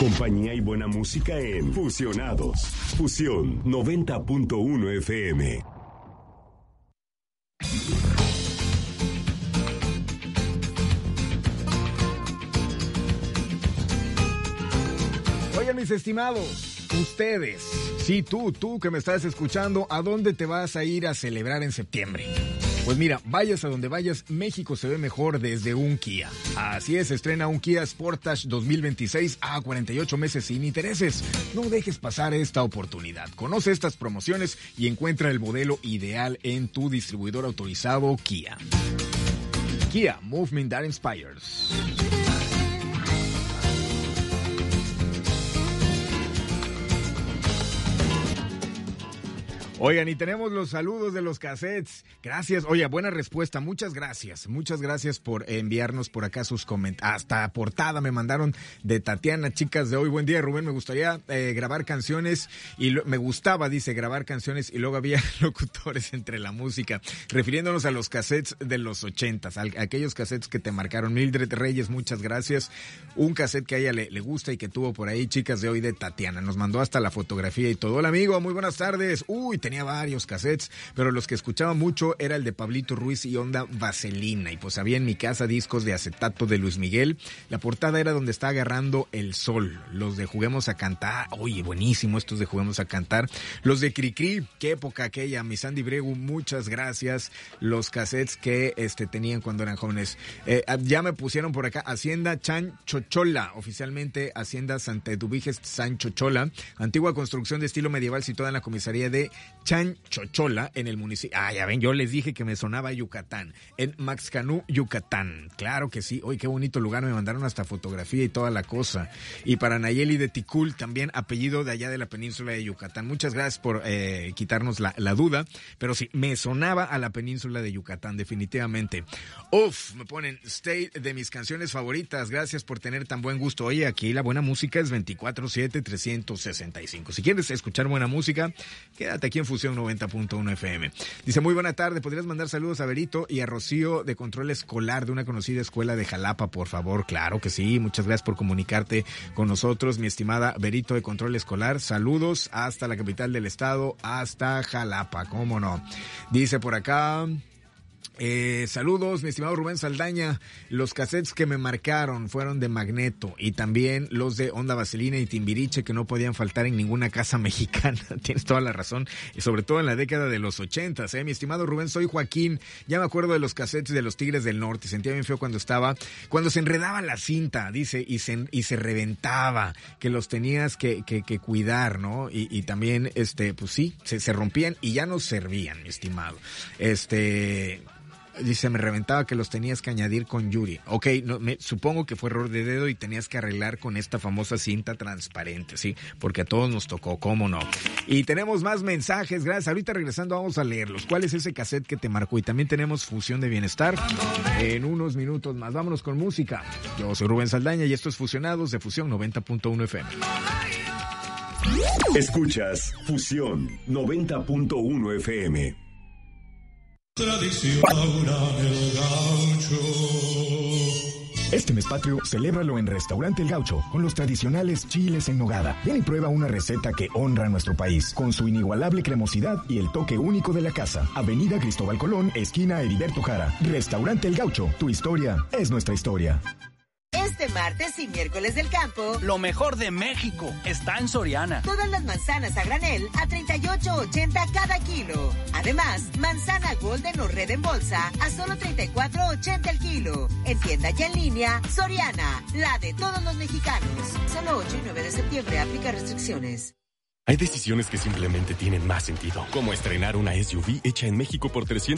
Compañía y buena música en Fusionados. Fusión 90.1 FM. Oigan, mis estimados, ustedes, sí, tú que me estás escuchando, ¿a dónde te vas a ir a celebrar en septiembre? Pues mira, vayas a donde vayas, México se ve mejor desde un Kia. Así es, estrena un Kia Sportage 2026 a 48 meses sin intereses. No dejes pasar esta oportunidad. Conoce estas promociones y encuentra el modelo ideal en tu distribuidor autorizado Kia. Kia, movement that inspires. Oigan, y tenemos los saludos de los cassettes. Gracias. Oye, buena respuesta. Muchas gracias. Muchas gracias por enviarnos por acá sus comentarios. Hasta portada me mandaron de Tatiana. Chicas de hoy, buen día, Rubén. Me gustaría grabar canciones y me gustaba, dice, grabar canciones y luego había locutores entre la música. Refiriéndonos a los cassettes de los 80s, aquellos cassettes que te marcaron. Mildred Reyes, muchas gracias. Un cassette que a ella le gusta y que tuvo por ahí, Chicas de hoy, de Tatiana. Nos mandó hasta la fotografía y todo. Hola, amigo. Muy buenas tardes. Uy, tenía varios cassettes, pero los que escuchaba mucho era el de Pablito Ruiz y Onda Vaselina, y pues había en mi casa discos de acetato de Luis Miguel. La portada era donde está agarrando el sol. Los de Juguemos a Cantar, oye, buenísimo estos de Juguemos a Cantar. Los de Cricri, qué época aquella, mi Sandy Bregu, muchas gracias. Los cassettes que tenían cuando eran jóvenes. Ya me pusieron por acá, Hacienda Chan Chochola, oficialmente Hacienda Santa Eduviges San Chochola, antigua construcción de estilo medieval situada en la comisaría de Chan Chochola, en el municipio. Ah, ya ven, yo les dije que me sonaba Yucatán. En Maxcanú, Yucatán. Claro que sí. Oye, qué bonito lugar. Me mandaron hasta fotografía y toda la cosa. Y para Nayeli de Ticul, también apellido de allá de la península de Yucatán. Muchas gracias por quitarnos la duda. Pero sí, me sonaba a la península de Yucatán, definitivamente. Uf, me ponen Stay de mis canciones favoritas. Gracias por tener tan buen gusto. Oye, aquí la buena música es 24/7, 365. Si quieres escuchar buena música, quédate aquí en Fusión 90.1 FM. Dice, muy buena tarde, ¿podrías mandar saludos a Berito y a Rocío de Control Escolar de una conocida escuela de Jalapa, por favor? Claro que sí, muchas gracias por comunicarte con nosotros, mi estimada Berito de Control Escolar. Saludos hasta la capital del estado, hasta Jalapa, cómo no. Dice por acá... saludos, mi estimado Rubén Saldaña. Los cassettes que me marcaron fueron de Magneto y también los de Onda Vaselina y Timbiriche, que no podían faltar en ninguna casa mexicana. Tienes toda la razón, y sobre todo en la década de los 80s. Mi estimado Rubén, soy Joaquín. Ya me acuerdo de los cassettes de los Tigres del Norte. Sentía bien feo cuando se enredaba la cinta, dice, y se reventaba, que los tenías que cuidar, ¿no? Y también, pues sí, se rompían y ya no servían, mi estimado. Dice, me reventaba que los tenías que añadir con Yuri. Ok, supongo que fue error de dedo y tenías que arreglar con esta famosa cinta transparente, ¿sí? Porque a todos nos tocó, ¿cómo no? Y tenemos más mensajes, gracias. Ahorita regresando vamos a leerlos. ¿Cuál es ese cassette que te marcó? Y también tenemos Fusión de Bienestar en unos minutos más. Vámonos con música. Yo soy Rubén Saldaña y esto es Fusionados de Fusión 90.1 FM. Escuchas Fusión 90.1 FM. Tradición El Gaucho. Este mes patrio, celébralo en Restaurante El Gaucho, con los tradicionales chiles en nogada. Ven y prueba una receta que honra a nuestro país, con su inigualable cremosidad y el toque único de la casa. Avenida Cristóbal Colón, esquina Heriberto Jara. Restaurante El Gaucho, tu historia es nuestra historia. Este martes y miércoles del campo, lo mejor de México está en Soriana. Todas las manzanas a granel a 38.80 cada kilo. Además, manzana Golden o Red en bolsa a solo 34.80 el kilo. En tienda y en línea, Soriana, la de todos los mexicanos. Solo 8 y 9 de septiembre, aplica restricciones. Hay decisiones que simplemente tienen más sentido, como estrenar una SUV hecha en México por 300